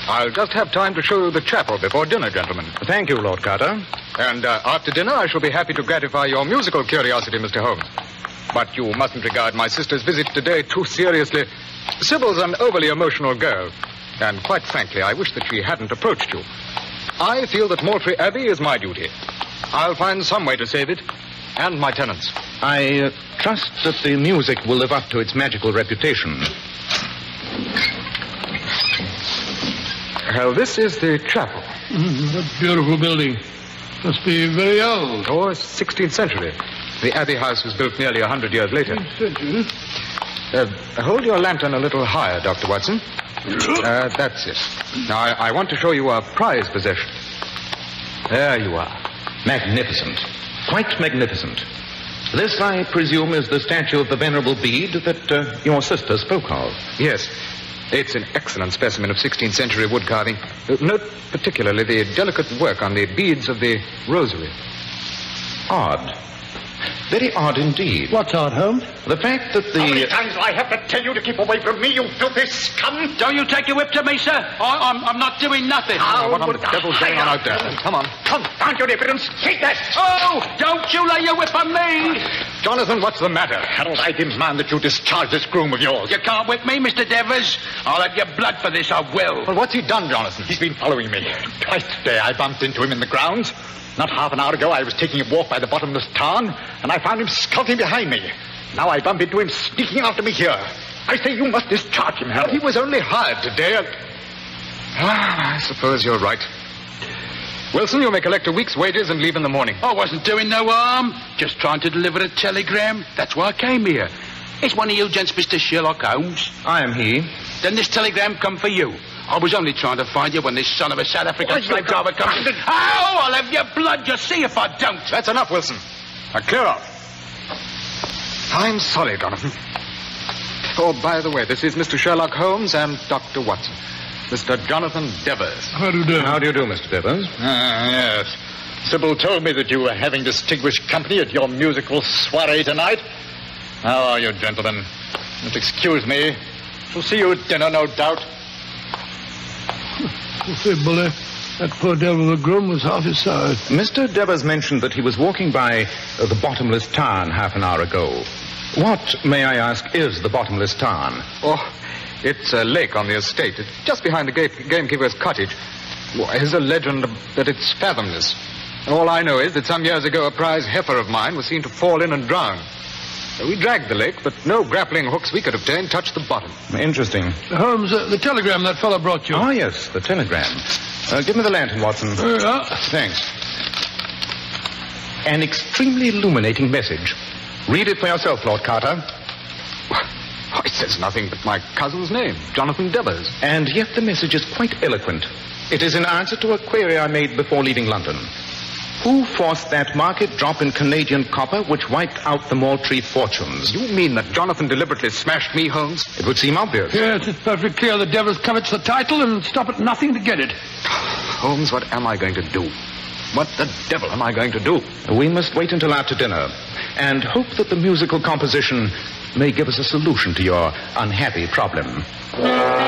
I'll just have time to show you the chapel before dinner, gentlemen. Thank you, Lord Carter. And after dinner, I shall be happy to gratify your musical curiosity, Mr. Holmes. But you mustn't regard my sister's visit today too seriously. Sybil's an overly emotional girl. And quite frankly, I wish that she hadn't approached you. I feel that Moultrie Abbey is my duty. I'll find some way to save it. And my tenants. I trust that the music will live up to its magical reputation. Well, this is the chapel. What a beautiful building. Must be very old. Oh, 16th century. The Abbey House was built nearly 100 years later. 16th century? Hold your lantern a little higher, Dr. Watson. That's it. Now, I want to show you our prized possession. There you are. Magnificent. Quite magnificent. This, I presume, is the statue of the Venerable Bede that your sister spoke of. Yes. It's an excellent specimen of 16th century wood carving. Note particularly the delicate work on the beads of the rosary. Odd. Very odd indeed. What's odd, Holmes? The fact that the... How many times do I have to tell you to keep away from me, you filthy scum? Don't you take your whip to me, sir. I'm not doing nothing. What on the devil's going on out there? Come on. Confound your impudence. Take that. Oh, don't you lay your whip on me. Jonathan, what's the matter? Harold, I demand that you discharge this groom of yours. You can't whip me, Mr. Devers. I'll have your blood for this, I will. Well, what's he done, Jonathan? He's been following me. Twice today I bumped into him in the grounds. Not half an hour ago, I was taking a walk by the bottomless tarn, and I found him skulking behind me. Now I bump into him sneaking after me here. I say you must discharge him, Harold. He was only hired today. I suppose you're right. Wilson, you may collect a week's wages and leave in the morning. I wasn't doing no harm. Just trying to deliver a telegram. That's why I came here. It's one of you gents, Mr. Sherlock Holmes. I am he. Then this telegram come for you. I was only trying to find you when this son of a South African slave driver comes. Ow! I'll have your blood. You see if I don't. That's enough, Wilson. Now clear off. I'm sorry, Jonathan. Oh, by the way, this is Mr. Sherlock Holmes and Dr. Watson. Mr. Jonathan Devers. How do you do? How do you do, Mr. Devers? Yes. Sybil told me that you were having distinguished company at your musical soiree tonight. How are you, gentlemen? Just excuse me. We'll see you at dinner, no doubt. You say, Bully, that poor devil of a groom was half his size. Mr. Devers mentioned that he was walking by the Bottomless Tarn half an hour ago. What, may I ask, is the Bottomless Tarn? Oh, it's a lake on the estate. It's just behind the gamekeeper's cottage. Well, there's a legend that it's fathomless. All I know is that some years ago a prize heifer of mine was seen to fall in and drown. We dragged the lake, but no grappling hooks we could obtain touched the bottom. Interesting. Holmes, the telegram that fellow brought you. Oh, yes, the telegram. Give me the lantern, Watson. Thanks. An extremely illuminating message. Read it for yourself, Lord Carter. Oh, it says nothing but my cousin's name, Jonathan Devers. And yet the message is quite eloquent. It is in answer to a query I made before leaving London. Who forced that market drop in Canadian copper which wiped out the Moultrie fortunes? You mean that Jonathan deliberately smashed me, Holmes? It would seem obvious. Yes, it's perfectly clear the Devers covets the title and stop at nothing to get it. Holmes, what am I going to do? What the devil am I going to do? We must wait until after dinner and hope that the musical composition may give us a solution to your unhappy problem.